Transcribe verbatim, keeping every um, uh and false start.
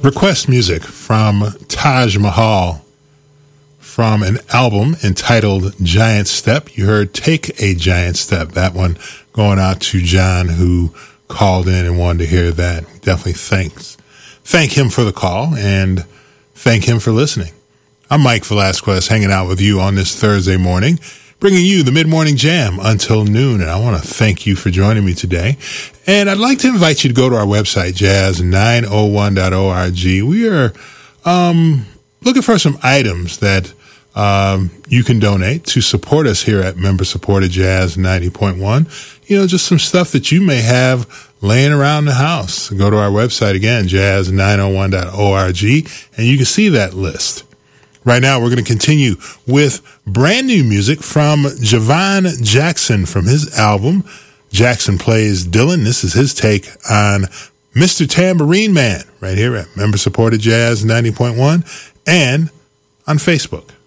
request music from Taj Mahal from an album entitled Giant Step. You heard Take a Giant Step. That one going out to John, who called in and wanted to hear that. Definitely thanks. Thank him for the call and thank him for listening. I'm Mike Velasquez, hanging out with you on this Thursday morning, bringing you the Mid-Morning Jam until noon. And I want to thank you for joining me today. And I'd like to invite you to go to our website, jazz nine oh one dot org. We are um, looking for some items that um, you can donate to support us here at member-supported Jazz ninety point one. You know, just some stuff that you may have laying around the house. Go to our website again, jazz nine oh one dot org, and you can see that list. Right now, we're going to continue with brand new music from Javon Jackson from his album, Jackson Plays Dylan. This is his take on Mister Tambourine Man right here at member-supported Jazz ninety point one and on Facebook.